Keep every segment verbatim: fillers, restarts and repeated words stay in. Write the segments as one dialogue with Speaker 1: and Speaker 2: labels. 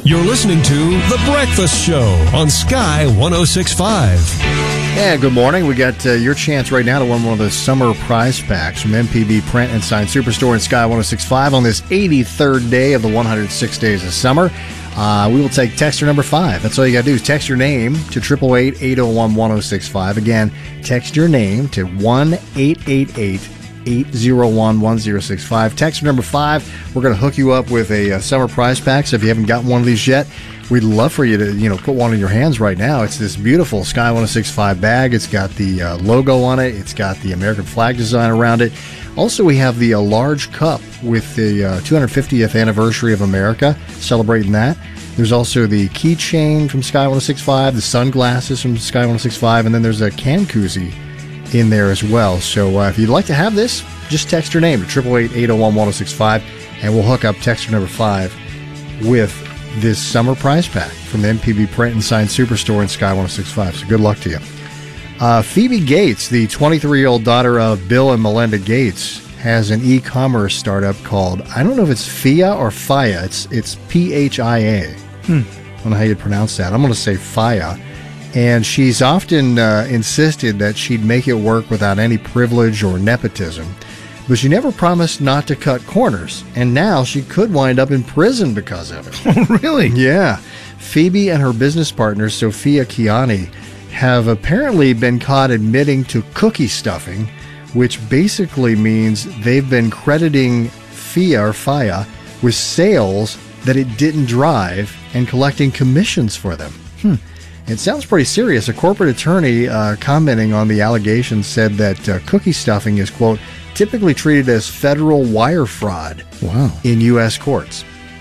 Speaker 1: You're listening to The Breakfast Show on Sky one oh six point five.
Speaker 2: Yeah, good morning. We got uh, your chance right now to win one of the summer prize packs from M P B Print and Sign Superstore in Sky one oh six point five on this eighty-third day of the one hundred six days of summer. Uh, we will take texter number five. That's all you got to do is text your name to eight eight eight, eight oh one, one oh six five. Again, text your name to one eight eight eight, eight oh one, one oh six five. Texter number five, we're going to hook you up with a uh, summer prize pack. So if you haven't gotten one of these yet, we'd love for you to, you know, put one in your hands right now. It's this beautiful Sky one oh six point five bag. It's got the uh, logo on it. It's got the American flag design around it. Also, we have the uh, large cup with the uh, two hundred fiftieth anniversary of America, celebrating that. There's also the keychain from Sky one oh six point five, the sunglasses from Sky one oh six point five, and then there's a can koozie in there as well. So uh, if you'd like to have this, just text your name to eight eight eight, eight oh one, one oh six five, and we'll hook up texter number five with this summer prize pack from the M P B Print and Sign Superstore in Sky one oh six point five. So good luck to you. Uh, Phoebe Gates, the twenty-three-year-old daughter of Bill and Melinda Gates, has an e-commerce startup called, I don't know if it's F I A or F I A. It's it's P H I A. Hmm. I don't know how you pronounce that. I'm going to say F I A. And she's often uh, insisted that she'd make it work without any privilege or nepotism. But she never promised not to cut corners. And now she could wind up in prison because of it.
Speaker 3: Oh, really?
Speaker 2: Yeah. Phoebe and her business partner, Sophia Kiani, have apparently been caught admitting to cookie stuffing, which basically means they've been crediting F I A or F I A with sales that it didn't drive and collecting commissions for them. Hmm. It sounds pretty serious. A corporate attorney uh, commenting on the allegations said that uh, cookie stuffing is, quote, typically treated as federal wire fraud
Speaker 3: wow.
Speaker 2: in U S courts.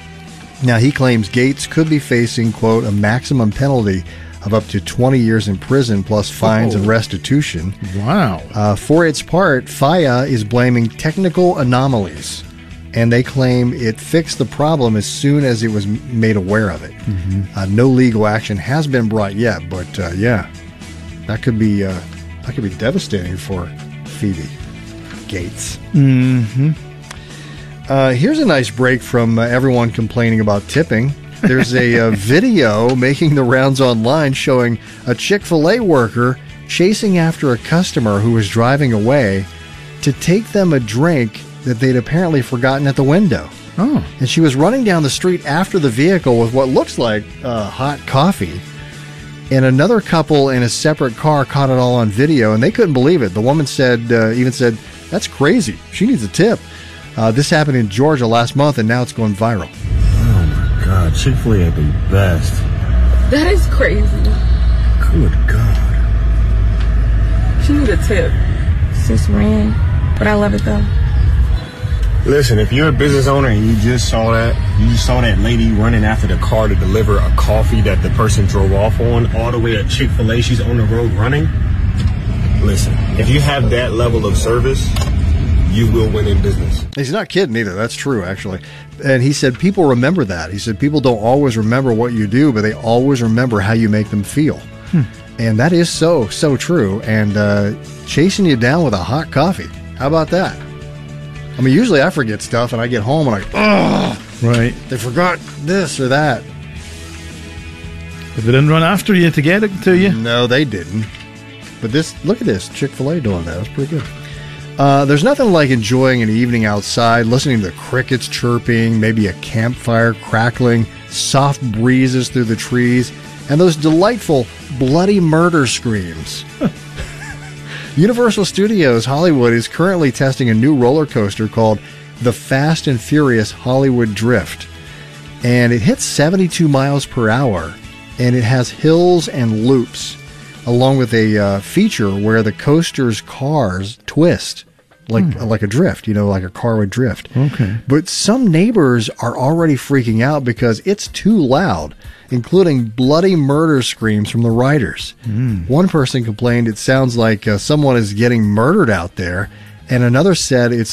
Speaker 2: Now, he claims Gates could be facing, quote, a maximum penalty of up to twenty years in prison plus fines oh. and restitution.
Speaker 3: Wow. Uh,
Speaker 2: for its part, F I A is blaming technical anomalies, and they claim it fixed the problem as soon as it was made aware of it. Mm-hmm. Uh, no legal action has been brought yet, but uh, yeah, that could be uh, that could be devastating for Phoebe Gates.
Speaker 3: Mm-hmm.
Speaker 2: Uh, here's a nice break from uh, everyone complaining about tipping. There's a uh, video making the rounds online showing a Chick-fil-A worker chasing after a customer who was driving away to take them a drink that they'd apparently forgotten at the window.
Speaker 3: Oh.
Speaker 2: And she was running down the street after the vehicle with what looks like uh, hot coffee. And another couple in a separate car caught it all on video, and they couldn't believe it. The woman said, uh, even said, "That's crazy. She needs a tip." Uh, this happened in Georgia last month, and now it's going viral.
Speaker 4: Oh, my God. Chick-fil-A are the best.
Speaker 5: That is crazy.
Speaker 4: Good God.
Speaker 5: She needs a tip.
Speaker 6: Sis ran, but I love it, though.
Speaker 4: Listen, if you're a business owner and you just saw that, you just saw that lady running after the car to deliver a coffee that the person drove off on all the way to Chick-fil-A, she's on the road running. Listen, if you have that level of service, you will win in business.
Speaker 2: He's not kidding either. That's true, actually. And he said people remember that. He said people don't always remember what you do, but they always remember how you make them feel. Hmm. And that is so, so true. And uh, chasing you down with a hot coffee. How about that? I mean, usually I forget stuff, and I get home and I, ugh,
Speaker 3: right.
Speaker 2: They forgot this or that.
Speaker 3: But they didn't run after you to get it to you?
Speaker 2: No, they didn't. But this, look at this, Chick-fil-A doing that. That's pretty good. Uh, there's nothing like enjoying an evening outside, listening to the crickets chirping, maybe a campfire crackling, soft breezes through the trees, and those delightful bloody murder screams. Universal Studios Hollywood is currently testing a new roller coaster called the Fast and Furious Hollywood Drift. And it hits seventy-two miles per hour, and it has hills and loops, along with a uh, feature where the coaster's cars twist like hmm. like a drift, you know, like a car would drift.
Speaker 3: Okay.
Speaker 2: But some neighbors are already freaking out because it's too loud, including bloody murder screams from the riders. Mm. One person complained it sounds like uh, someone is getting murdered out there, and another said it's